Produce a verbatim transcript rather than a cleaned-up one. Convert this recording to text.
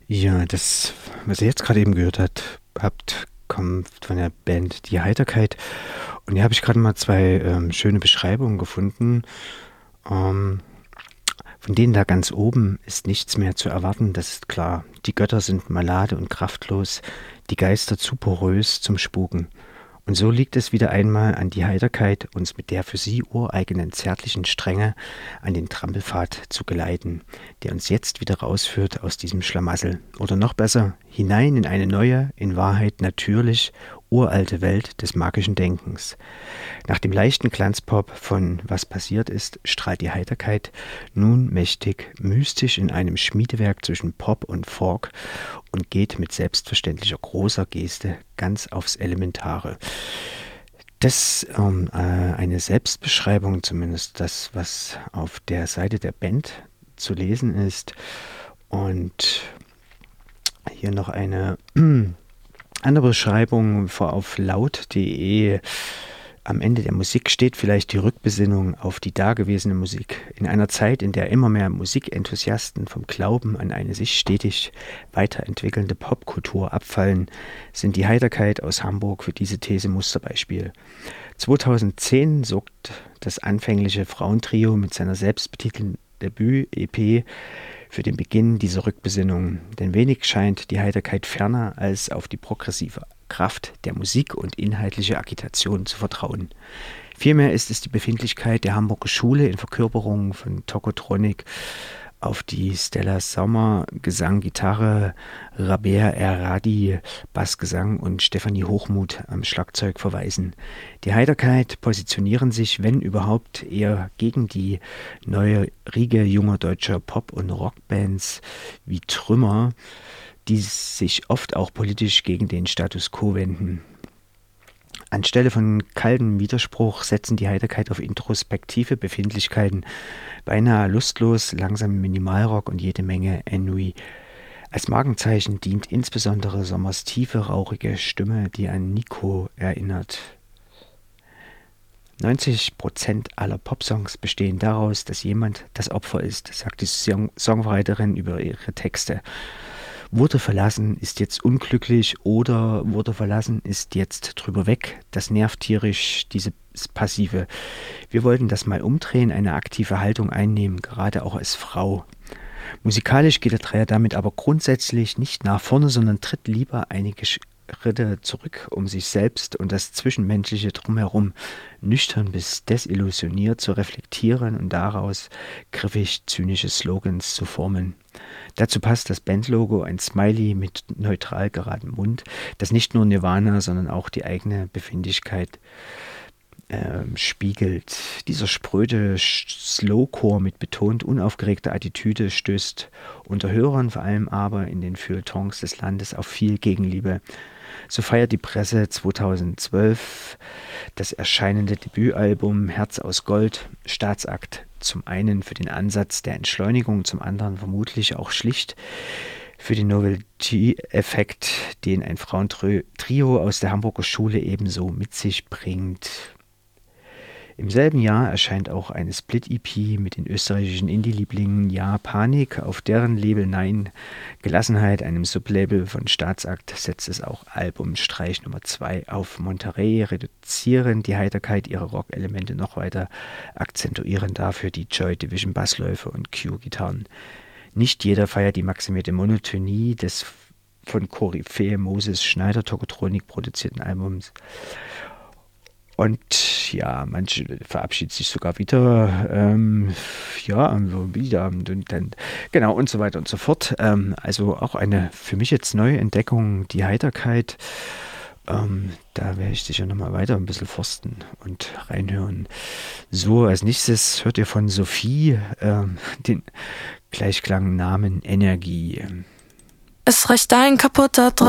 Ja, das, was ihr jetzt gerade eben gehört hat, habt, kommt von der Band Die Heiterkeit. Und hier habe ich gerade mal zwei ähm, schöne Beschreibungen gefunden. Ähm, von denen da ganz oben ist nichts mehr zu erwarten, das ist klar. Die Götter sind malade und kraftlos, die Geister zu porös zum Spuken. Und so liegt es wieder einmal an die Heiterkeit, uns mit der für sie ureigenen zärtlichen Strenge an den Trampelpfad zu geleiten, der uns jetzt wieder rausführt aus diesem Schlamassel. Oder noch besser, hinein in eine neue, in Wahrheit natürlich, uralte Welt des magischen Denkens. Nach dem leichten Glanzpop von Was passiert ist, strahlt die Heiterkeit nun mächtig, mystisch in einem Schmiedewerk zwischen Pop und Folk und geht mit selbstverständlicher großer Geste ganz aufs Elementare. Das ähm, äh, eine Selbstbeschreibung, zumindest das, was auf der Seite der Band zu lesen ist. Und hier noch eine andere Beschreibung vor auf laut punkt de. Am Ende der Musik steht vielleicht die Rückbesinnung auf die dagewesene Musik. In einer Zeit, in der immer mehr Musikenthusiasten vom Glauben an eine sich stetig weiterentwickelnde Popkultur abfallen, sind die Heiterkeit aus Hamburg für diese These Musterbeispiel. zweitausendzehn sorgt das anfängliche Frauentrio mit seiner selbstbetitelten Debüt-E P für den Beginn dieser Rückbesinnung, denn wenig scheint die Heiterkeit ferner als auf die progressive Kraft der Musik und inhaltliche Agitation zu vertrauen. Vielmehr ist es die Befindlichkeit der Hamburger Schule in Verkörperung von Tokotronic auf die Stella Sommer Gesang, Gitarre, Rabea Erradi Bassgesang und Stefanie Hochmuth am Schlagzeug verweisen. Die Heiterkeit positionieren sich, wenn überhaupt, eher gegen die neue Riege junger deutscher Pop- und Rockbands wie Trümmer, die sich oft auch politisch gegen den Status quo wenden. Anstelle von kaltem Widerspruch setzen die Heiterkeit auf introspektive Befindlichkeiten, beinahe lustlos, langsamen Minimalrock und jede Menge Ennui. Als Markenzeichen dient insbesondere Sommers tiefe, rauchige Stimme, die an Nico erinnert. neunzig Prozent aller Popsongs bestehen daraus, dass jemand das Opfer ist, sagt die Song- Songwriterin über ihre Texte. Wurde verlassen, ist jetzt unglücklich oder wurde verlassen, ist jetzt drüber weg. Das nervt tierisch, dieses Passive. Wir wollten das mal umdrehen, eine aktive Haltung einnehmen, gerade auch als Frau. Musikalisch geht der Dreier damit aber grundsätzlich nicht nach vorne, sondern tritt lieber einige Schritte zurück, um sich selbst und das Zwischenmenschliche drumherum nüchtern bis desillusioniert zu reflektieren und daraus griffig zynische Slogans zu formen. Dazu passt das Bandlogo, ein Smiley mit neutral geradem Mund, das nicht nur Nirvana, sondern auch die eigene Befindlichkeit äh, spiegelt. Dieser spröde Slowcore mit betont unaufgeregter Attitüde stößt unter Hörern, vor allem aber in den Feuilletons des Landes, auf viel Gegenliebe. So feiert die Presse zweitausendzwölf das erscheinende Debütalbum Herz aus Gold, Staatsakt, zum einen für den Ansatz der Entschleunigung, zum anderen vermutlich auch schlicht für den Novelty-Effekt, den ein Frauentrio aus der Hamburger Schule ebenso mit sich bringt. Im selben Jahr erscheint auch eine Split-E P mit den österreichischen Indie-Lieblingen Ja Panik, auf deren Label Nein Gelassenheit, einem Sublabel von Staatsakt, setzt es auch Albumstreich Nummer zwei auf Monterey, reduzieren die Heiterkeit ihrer Rock-Elemente noch weiter, akzentuieren dafür die Joy Division Bassläufe und Q-Gitarren. Nicht jeder feiert die maximierte Monotonie des von Koryphäe Moses Schneider Tokotronic produzierten Albums. Und ja, manche verabschiedet sich sogar wieder, ähm, ja, wieder, und dann, genau, und so weiter und so fort. Ähm, also auch eine für mich jetzt neue Entdeckung, die Heiterkeit. Ähm, da werde ich sicher nochmal weiter ein bisschen forsten und reinhören. So, als nächstes hört ihr von Sophie ähm, den Gleichklang Namen Energie. Es reicht ein kaputter Draht.